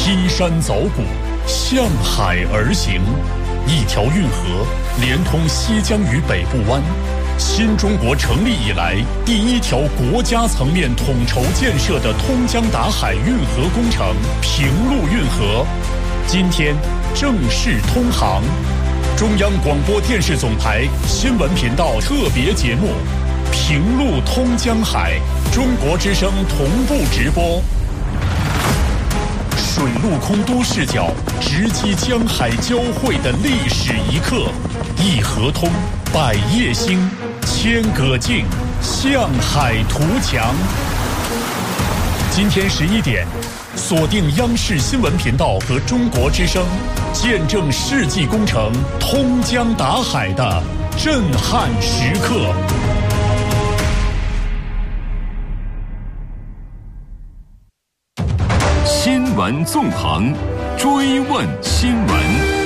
劈山凿谷，向海而行。一条运河连通西江与北部湾，新中国成立以来第一条国家层面统筹建设的通江达海运河工程平陆运河，今天正式通航。中央广播电视总台新闻频道特别节目《平陆通江海》，中国之声同步直播。水陆空多视角直击江海交汇的历史一刻，一河通，百业兴，千舸竞，向海图强。今天11点，锁定央视新闻频道和中国之声，见证世纪工程通江达海的震撼时刻。 新闻纵横，追问新闻。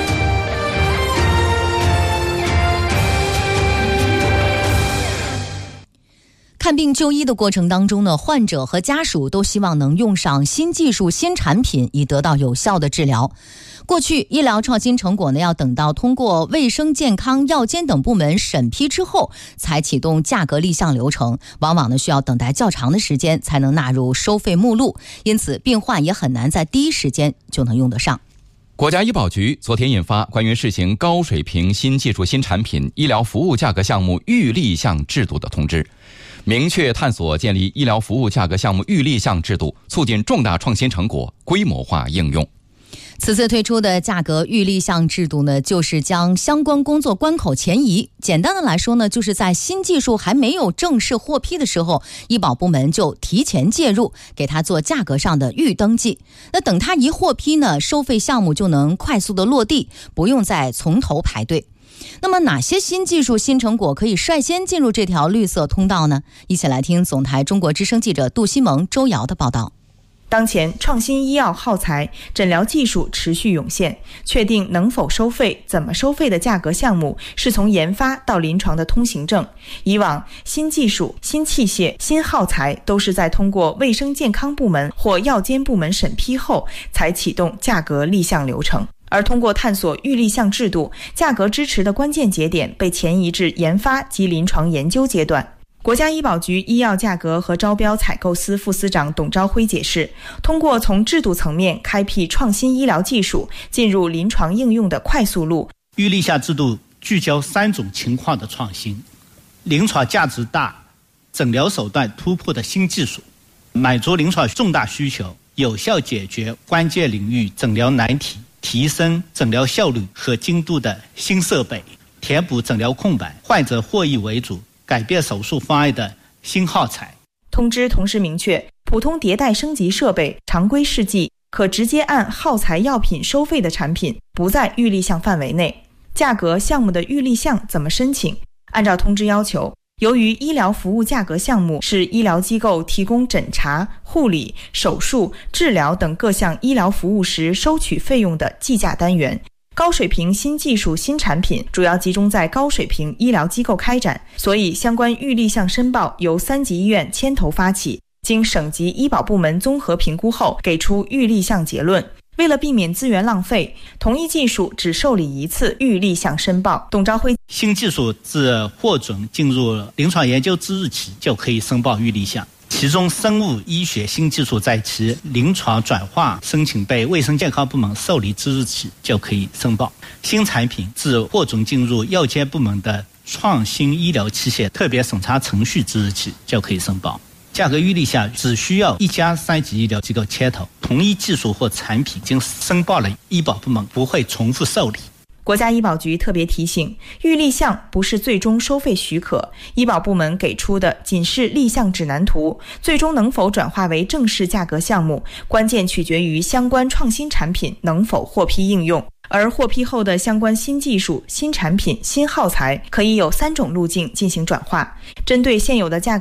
看病就医的过程当中呢，患者和家属都希望能用上新技术、新产品，以得到有效的治疗。过去医疗创新成果呢，要等到通过卫生健康、药监等部门审批之后，才启动价格立项流程，往往呢需要等待较长的时间才能纳入收费目录，因此病患也很难在第一时间就能用得上。 国家医保局昨天印发关于试行高水平新技术新产品医疗服务价格项目预立项制度的通知，明确探索建立医疗服务价格项目预立项制度，促进重大创新成果规模化应用。 此次推出的价格预立项制度呢，就是将相关工作关口前移。简单的来说呢，就是在新技术还没有正式获批的时候，医保部门就提前介入，给它做价格上的预登记。那等它一获批呢，收费项目就能快速的落地，不用再从头排队。那么哪些新技术新成果可以率先进入这条绿色通道呢？一起来听总台中国之声记者杜西蒙、周瑶的报道。 当前创新医药耗材、诊疗技术持续涌现，确定能否收费、怎么收费的价格项目是从研发到临床的通行证。以往新技术、新器械、新耗材都是在通过卫生健康部门或药监部门审批后才启动价格立项流程，而通过探索预立项制度，价格支持的关键节点被前移至研发及临床研究阶段。国家医保局医药价格和招标采购司副司长董昭辉解释，通过从制度层面开辟创新医疗技术进入临床应用的快速路。 预立项制度聚焦3种情况的创新：临床价值大、诊疗手段突破的新技术，满足临床重大需求，有效解决关键领域诊疗难题，提升诊疗效率和精度的新设备，填补诊疗空白，患者获益为主，改变手术方案的新耗材。 通知同时明确，普通迭代升级设备、常规试剂可直接按耗材药品收费的产品不在预立项范围内。价格项目的预立项怎么申请？按照通知要求，由于医疗服务价格项目是医疗机构提供诊查、护理、手术、治疗等各项医疗服务时收取费用的计价单元，高水平新技术新产品主要集中在高水平医疗机构开展，所以相关预立项申报由3级医院牵头发起，经省级医保部门综合评估后给出预立项结论。为了避免资源浪费，同一技术只受理一次预立项申报。董昭辉， 新技术自获准进入临床研究之日起就可以申报预立项，其中生物医学新技术在其临床转化申请被卫生健康部门受理之日起就可以申报。新产品自获准进入药监部门的创新医疗器械特别审查程序之日起就可以申报。价格预立项只需要一家3级医疗机构牵头，同一技术或产品经申报了，医保部门不会重复受理。 国家医保局特别提醒，预立项不是最终收费许可，医保部门给出的仅是立项指南图，最终能否转化为正式价格项目，关键取决于相关创新产品能否获批应用。而获批后的相关新技术、新产品、新耗材可以有3种路径进行转化。针对现有的价格